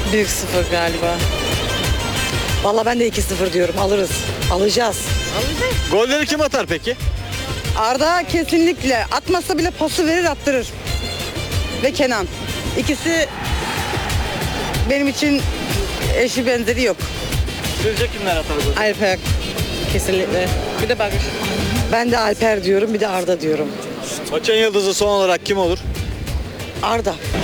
Büyük sıfır galiba. Vallahi ben de 2-0 diyorum. Alırız. Alacağız. Golleri kim atar peki? Arda kesinlikle. Atmasa bile pası verir, attırır. Ve Kenan. İkisi benim için eşi benzeri yok. Sizce kimler atar golü? Alper. Kesinlikle. Bir de Barış. Ben de Alper diyorum, bir de Arda diyorum. Maçın yıldızı son olarak kim olur? Arda.